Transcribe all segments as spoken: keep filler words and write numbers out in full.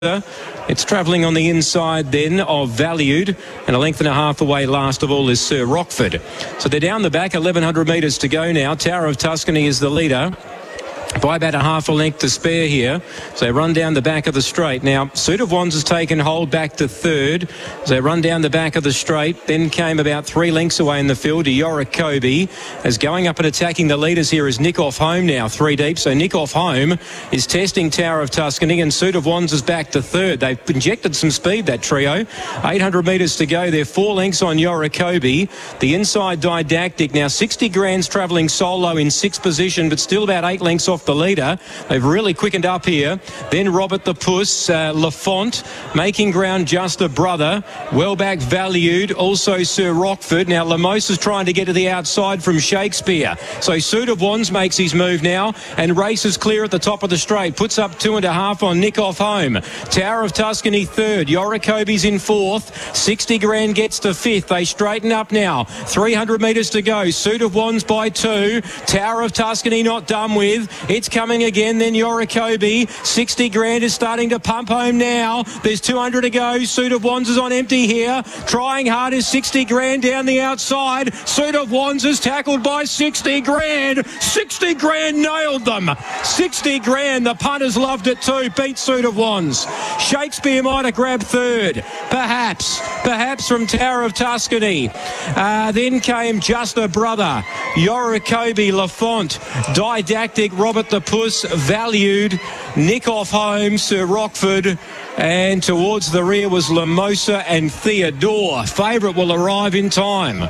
It's travelling on the inside then of Valued, and a length and a half away last of all is Sir Rockford. So they're down the back, eleven hundred metres to go now. Tower of Tuscany is the leader by about a half a length to spare here. So they run down the back of the straight. Now, Suit of Wands has taken hold back to third. So they run down the back of the straight. Then came about three lengths away in the field to Yorick as going up and attacking the leaders here is Nick Off Home now, three deep. So Nick Off Home is testing Tower of Tuscany, and Suit of Wands is back to third. They've injected some speed, that trio. eight hundred metres to go. They're four lengths on Yorick. The inside Didactic now sixty grand's travelling solo in sixth position, but still about eight lengths off the leader. They've really quickened up here. Then Robert the Puss, uh, Lafont, making ground just a brother. Well back Valued, also Sir Rockford. Now Lamosa's trying to get to the outside from Shakespeare. So Suit of Wands makes his move now and races clear at the top of the straight. Puts up two and a half on Nick Off Home. Tower of Tuscany third. Yorick in fourth. sixty grand gets to fifth. They straighten up now. three hundred metres to go. Suit of Wands by two. Tower of Tuscany not done with. It's coming again, then Yorick. sixty grand is starting to pump home now. There's two hundred to go. Suit of Wands is on empty here. Trying hard is sixty grand down the outside. Suit of Wands is tackled by sixty grand. sixty grand nailed them. sixty grand. The punters loved it too. Beat Suit of Wands. Shakespeare might have grabbed third. Perhaps. Perhaps from Tower of Tuscany. Uh, then came Just a Brother. Yorick, Lafont, Didactic, Robert the Puss, Valued, Nick Off Home, Sir Rockford, and towards the rear was Lamosa and Theodore. Favourite will arrive in time.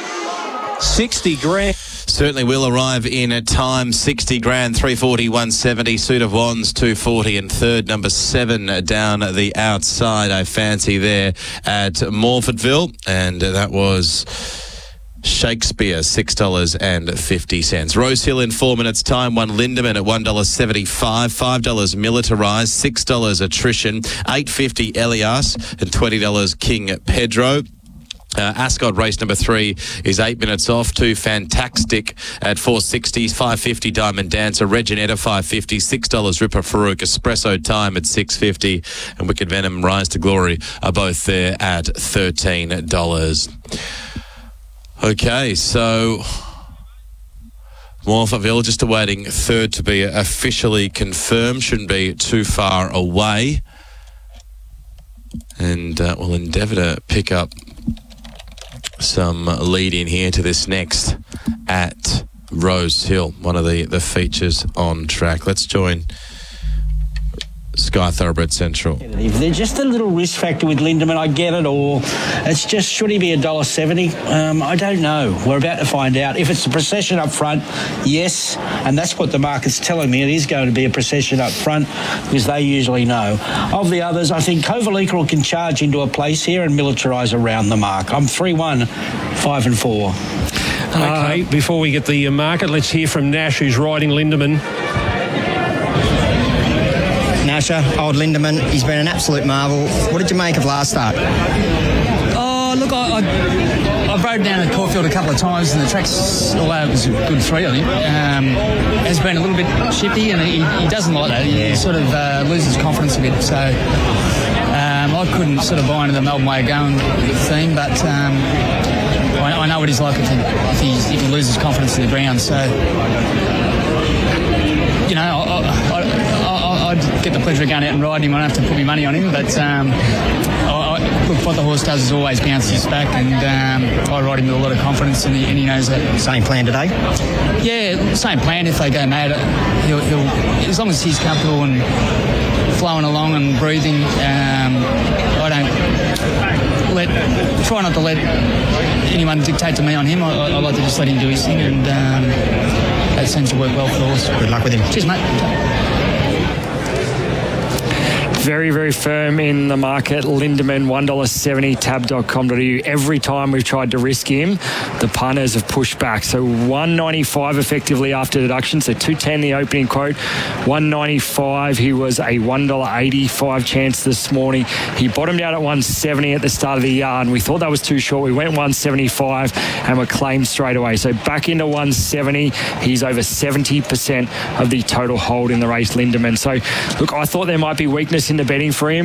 sixty grand. Certainly will arrive in a time. sixty grand, three forty, one seventy. Suit of Wands, two forty. And third, number seven down the outside. I fancy there at Morfordville. And that was Shakespeare, six dollars fifty. Rosehill in four minutes' time, one Lindemann at one dollar seventy-five, five dollars Militarised, six dollars Attrition, eight fifty Elias, and twenty dollars King Pedro. Uh, Ascot race number three is eight minutes off. Two Fantastic at four sixty, five fifty Diamond Dancer, Reginetta five fifty, six dollars Ripper Farouk, Espresso Time at six fifty, and Wicked Venom Rise to Glory are both there at thirteen dollars. Okay, so Morphettville just awaiting third to be officially confirmed. Shouldn't be too far away. And uh, we'll endeavour to pick up some lead in here to this next at Rosehill, one of the, the features on track. Let's join Sky Thoroughbred Central. If there's just a little risk factor with Lindemann, I get it, or it's just, should he be one dollar seventy? Um, I don't know. We're about to find out. If it's a procession up front, yes, and that's what the market's telling me. It is going to be a procession up front because they usually know. Of the others, I think Kovalica can charge into a place here and militarise around the mark. I'm three one, five and four. Okay, uh, before we get the market, let's hear from Nash, who's riding Lindemann. Nasher, old Lindemann, he's been an absolute marvel. What did you make of last start? Oh, look, I, I, I've rode down at Caulfield a couple of times, and the track's, although it was a good three, I think, um, has been a little bit chippy, and he, he doesn't like that. He sort of uh, loses confidence a bit, so um, I couldn't sort of buy into the Melbourne way of going theme, but um, I, I know what he's like if he, if, he's, if he loses confidence in the ground, so, you know, I, I, I I'd get the pleasure of going out and riding him. I don't have to put my money on him, but um, I, I, look, what the horse does is always bounce his back, and um, I ride him with a lot of confidence, and he, and he knows that. Same plan today? Yeah, same plan. If they go mad, he'll, he'll as long as he's comfortable and flowing along and breathing, um, I don't let try not to let anyone dictate to me on him. I, I like to just let him do his thing, and um, that seems to work well for the horse. Good luck with him. Cheers, mate. Very, very firm in the market. Lindemann, one dollar seventy, tab dot com dot a u. Every time we've tried to risk him, the punters have pushed back. So one ninety-five effectively after deduction. So two ten the opening quote. one ninety-five, he was a one dollar eighty-five chance this morning. He bottomed out at one seventy at the start of the yard, and we thought that was too short. We went one seventy-five and were claimed straight away. So back into one seventy. He's over seventy percent of the total hold in the race, Lindemann. So, look, I thought there might be weakness in the betting for him.